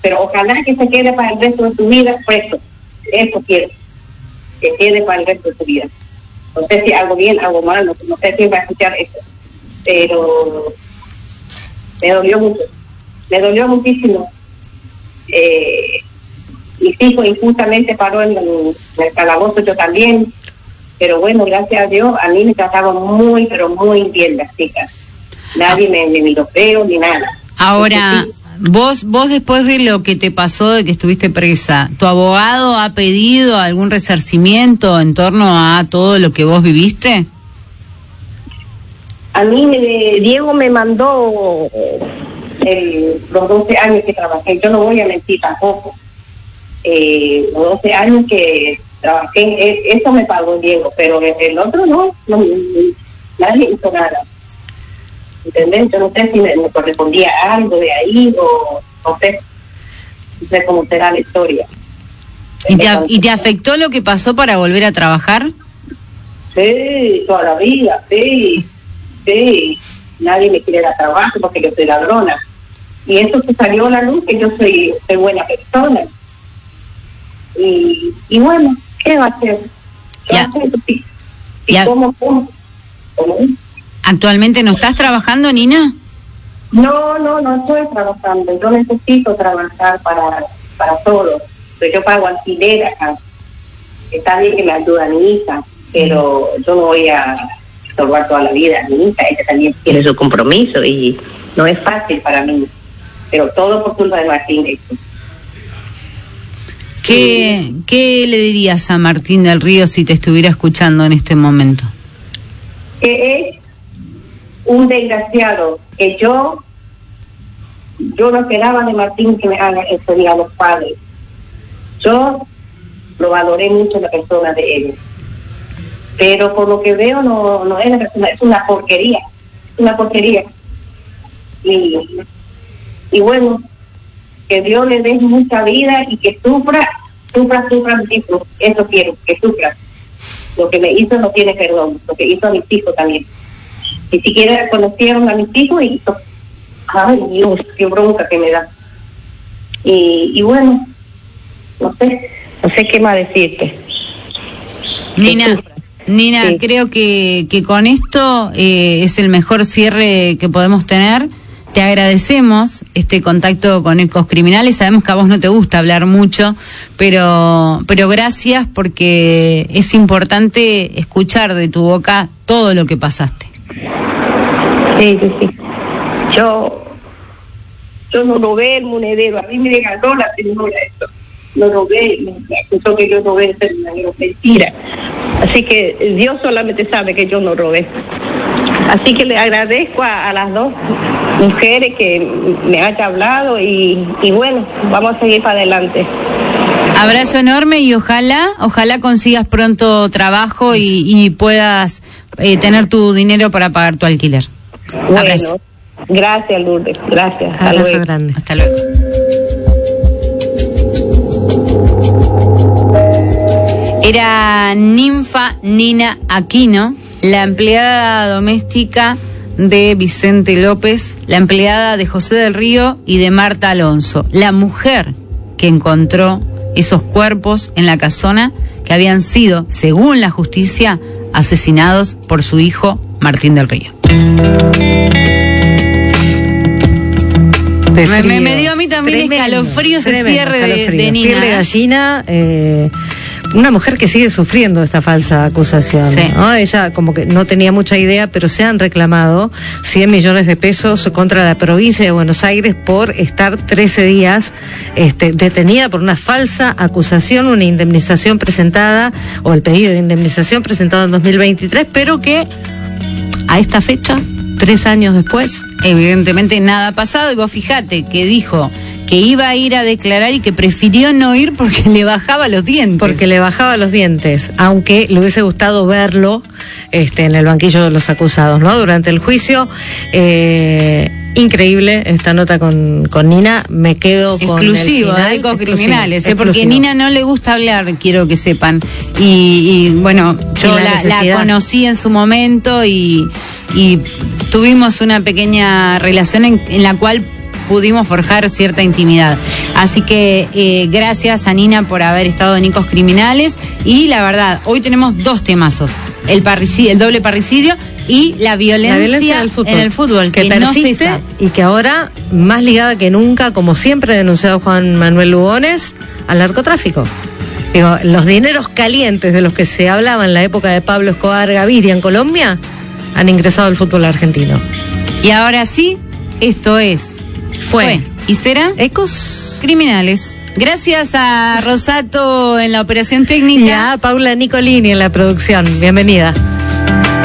pero ojalá que se quede para el resto de su vida preso. Eso quiero, que quede para el resto de su vida. No sé si hago bien, hago mal, no sé quién va a escuchar eso, pero me dolió muchísimo. Mis hijos injustamente paró en el calabozo, yo también, pero bueno, gracias a Dios, a mí me trataban muy, pero muy bien las chicas. Nadie me miró feo ni nada. Ahora, vos después de lo que te pasó, de que estuviste presa, ¿tu abogado ha pedido algún resarcimiento en torno a todo lo que vos viviste? A mí Diego me mandó los 12 años que trabajé. Yo no voy a mentir tampoco. Los 12 años que trabajé, eso me pagó Diego, pero el otro no, nadie hizo nada. ¿Entendés? Yo no sé si me correspondía algo de ahí o no sé cómo será la historia. ¿Y te afectó lo que pasó para volver a trabajar? Sí, toda la vida, sí. Nadie me quiere dar trabajo porque yo soy ladrona. Y eso se salió a la luz, que yo soy buena persona. Y bueno, ¿qué va a hacer? ¿Cómo? ¿Actualmente no estás trabajando, Nina? No estoy trabajando. Yo necesito trabajar para todo. Pero yo pago alquiler acá. Está bien que me ayuda mi hija, pero yo no voy a estorbar toda la vida a mi hija. Ella también tiene su compromiso y no es fácil para mí. Pero todo por culpa de Martín. ¿Qué le dirías a Martín del Río si te estuviera escuchando en este momento? Que es un desgraciado, que yo no esperaba de Martín que me haga eso ni a los padres. Yo lo valoré mucho la persona de él, pero por lo que veo no es la persona, es una porquería. Y bueno, que Dios le dé mucha vida y que sufra muchísimo. Eso quiero, que sufra. Lo que me hizo no tiene perdón, lo que hizo a mis hijos también. Ni siquiera conocieron a mis hijos y ay Dios, qué bronca que me da. Y bueno, no sé qué más decirte. Nina, sí. Creo que con esto es el mejor cierre que podemos tener. Te agradecemos este contacto con Ecos Criminales. Sabemos que a vos no te gusta hablar mucho, pero gracias, porque es importante escuchar de tu boca todo lo que pasaste. Sí. Yo no robé el monedero, a mí me regaló la señora esto. No robé, me acusó que yo robé, es una mentira. Así que Dios solamente sabe que yo no robé. Así que le agradezco a las dos mujeres que me hayan hablado y bueno, vamos a seguir para adelante. Abrazo enorme y ojalá consigas pronto trabajo y puedas tener tu dinero para pagar tu alquiler. Bueno, abrazo. Gracias, Lourdes, gracias. Abrazo grande. Hasta luego. Era Ninfa Nina Aquino, la empleada doméstica de Vicente López, la empleada de José del Río y de Marta Alonso, la mujer que encontró esos cuerpos en la casona que habían sido, según la justicia, asesinados por su hijo Martín del Río. Me dio a mí también escalofrío ese cierre de Nina. Piel de gallina. Una mujer que sigue sufriendo esta falsa acusación, sí. ¿No? Ella como que no tenía mucha idea, pero se han reclamado 100 millones de pesos contra la provincia de Buenos Aires por estar 13 días detenida por una falsa acusación, una indemnización presentada, o el pedido de indemnización presentado en 2023, pero que a esta fecha, 3 años después, evidentemente nada ha pasado. Y vos fijate que dijo que iba a ir a declarar y que prefirió no ir porque le bajaba los dientes. Aunque le hubiese gustado verlo en el banquillo de los acusados, ¿no? Durante el juicio. Increíble esta nota con Nina. Me quedo con exclusivo de Ecos Criminales, porque Nina no le gusta hablar, quiero que sepan. Y bueno, yo la conocí en su momento y tuvimos una pequeña relación en la cual pudimos forjar cierta intimidad. Así que gracias a Nina por haber estado en Icos Criminales. Y la verdad, hoy tenemos 2 temazos: el doble parricidio y la violencia en el fútbol, que no persiste cesa. Y que ahora, más ligada que nunca, como siempre ha denunciado Juan Manuel Lugones, al narcotráfico. Digo, los dineros calientes de los que se hablaba en la época de Pablo Escobar Gaviria en Colombia han ingresado al fútbol argentino. Y ahora sí, esto es Fue y será Ecos Criminales. Gracias a Rosato en la operación técnica. Y a Paula Nicolini en la producción. Bienvenida.